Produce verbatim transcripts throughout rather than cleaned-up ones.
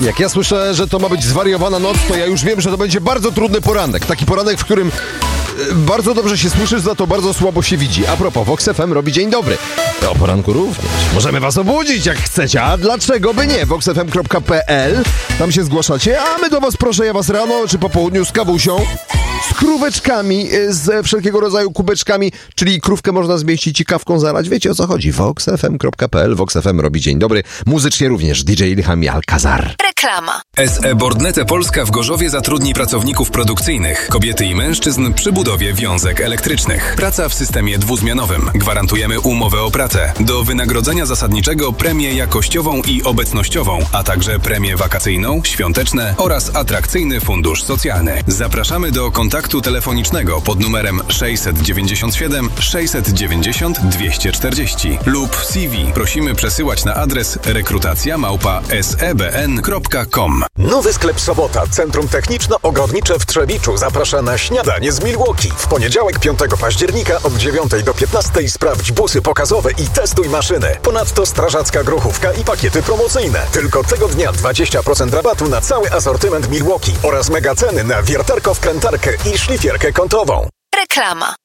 Jak ja słyszę, że to ma być zwariowana noc, to ja już wiem, że to będzie bardzo trudny poranek. Taki poranek, w którym e, bardzo dobrze się słyszysz, za to bardzo słabo się widzi. A propos, Vox F M robi dzień dobry. O poranku również. Możemy was obudzić jak chcecie, a dlaczego by nie? vox f m kropka p l. Tam się zgłaszacie, a my do was, proszę ja was rano czy po południu z kawusią, z króweczkami, z wszelkiego rodzaju kubeczkami, czyli krówkę można zmieścić i kawką zalać. Wiecie o co chodzi? vox f m kropka p l. Vox F M robi dzień dobry. Muzycznie również D J Ilham i Alcazar. Reklama. S E Bordnete Polska w Gorzowie zatrudni pracowników produkcyjnych, kobiety i mężczyzn przy budowie wiązek elektrycznych. Praca w systemie dwuzmianowym. Gwarantujemy umowę o pracę. Do wynagrodzenia zasadniczego premię jakościową i obecnościową, a także premię wakacyjną, świąteczne oraz atrakcyjny fundusz socjalny. Zapraszamy do kontaktu telefonicznego pod numerem sześćset dziewięćdziesiąt siedem sześćset dziewięćdziesiąt dwieście czterdzieści lub C V prosimy przesyłać na adres rekrutacja małpa s e b n kropka com. Nowy sklep Sobota, Centrum Techniczno-Ogrodnicze w Trzebiczu zaprasza na śniadanie z Milwaukee. W poniedziałek piątego października od dziewiątej do piętnastej sprawdź busy pokazowe i testuj maszyny. Ponadto strażacka grochówka i pakiety promocyjne. Tylko tego dnia dwadzieścia procent rabatu na cały asortyment Milwaukee oraz mega ceny na wiertarko-wkrętarkę i szlifierkę kątową. Reklama.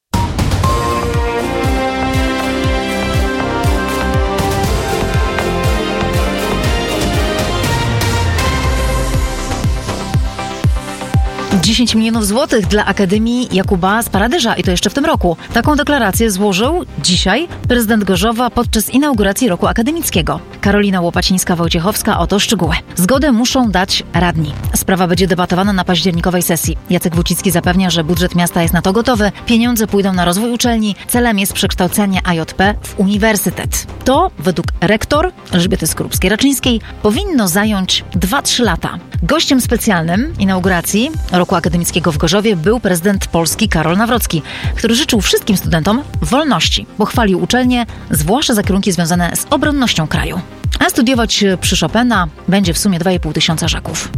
dziesięć milionów złotych dla Akademii Jakuba z Paradyża i to jeszcze w tym roku. Taką deklarację złożył dzisiaj prezydent Gorzowa podczas inauguracji roku akademickiego. Karolina Łopacińska-Wojciechowska, oto szczegóły. Zgodę muszą dać radni. Sprawa będzie debatowana na październikowej sesji. Jacek Wójcicki zapewnia, że budżet miasta jest na to gotowy, pieniądze pójdą na rozwój uczelni, celem jest przekształcenie A J P w uniwersytet. To, według rektor Elżbiety Skorupskiej-Raczyńskiej, powinno zająć dwa trzy lata. Gościem specjalnym inauguracji roku akademickiego w Gorzowie był prezydent Polski Karol Nawrocki, który życzył wszystkim studentom wolności, bo chwalił uczelnię, zwłaszcza za kierunki związane z obronnością kraju. A studiować przy Chopina będzie w sumie dwa i pół tysiąca Żaków.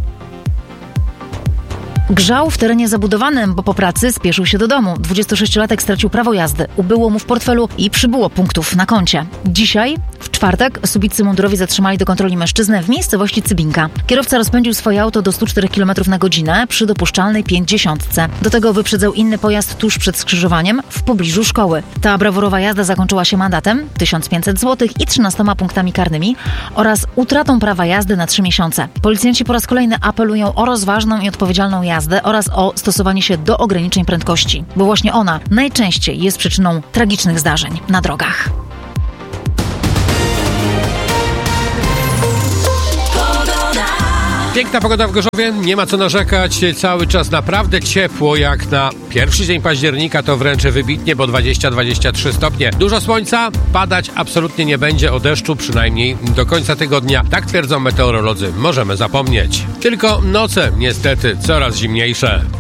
Grzał w terenie zabudowanym, bo po pracy spieszył się do domu. dwudziestosześciolatek stracił prawo jazdy, ubyło mu w portfelu i przybyło punktów na koncie. Dzisiaj, w czwartek, subiccy mundurowi zatrzymali do kontroli mężczyznę w miejscowości Cybinka. Kierowca rozpędził swoje auto do stu czterech kilometrów na godzinę przy dopuszczalnej pięćdziesiątce. Do tego wyprzedzał inny pojazd tuż przed skrzyżowaniem w pobliżu szkoły. Ta brawurowa jazda zakończyła się mandatem tysiąc pięćset złotych i trzynastoma punktami karnymi oraz utratą prawa jazdy na trzy miesiące. Policjanci po raz kolejny apelują o rozważną i odpowiedzialną jazdę oraz o stosowanie się do ograniczeń prędkości, bo właśnie ona najczęściej jest przyczyną tragicznych zdarzeń na drogach. Piękna pogoda w Gorzowie, nie ma co narzekać, cały czas naprawdę ciepło, jak na pierwszy dzień października to wręcz wybitnie, bo dwadzieścia dwadzieścia trzy stopnie. Dużo słońca, padać absolutnie nie będzie, o deszczu przynajmniej do końca tygodnia, tak twierdzą meteorolodzy, możemy zapomnieć. Tylko noce niestety coraz zimniejsze.